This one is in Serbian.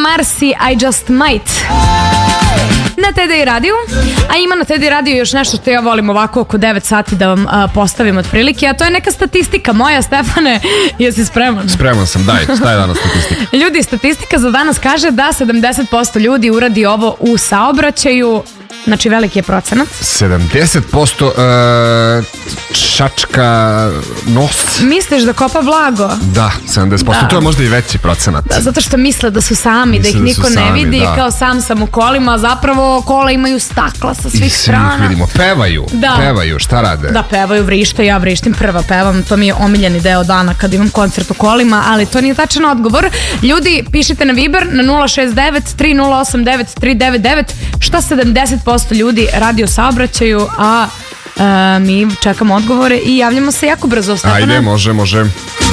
Marsi, I Just Might na TDI radiju. A ima na TDI radiju još nešto što ja volim ovako oko 9 sati da vam postavim otprilike, a to je neka statistika moja. Stefane, jesi spreman? Spreman sam, daj, šta je danas statistika? Ljudi, statistika za danas kaže da 70% ljudi uradi ovo u saobraćaju. Znači, veliki je procenat. 70% čačka nos. Misliš da kopa blago? Da, 70%. Da. To je možda i veći procenat. Da, zato što misle da su sami, da ih niko ne vidi, da. Kao sam u kolima, a zapravo kola imaju stakla sa svih strana. I svi ih vidimo. Pevaju, šta rade? Da, pevaju, vrište, ja vrištim prva, pevam, to mi je omiljeni deo dana kad imam koncert u kolima, ali to nije tačan odgovor. Ljudi, pišite na Viber na 069 3089 399 šta 70% ljudi radi o saobraćaju, a mi čekamo odgovore i javljamo se jako brzo. Stefana. Ajde, može.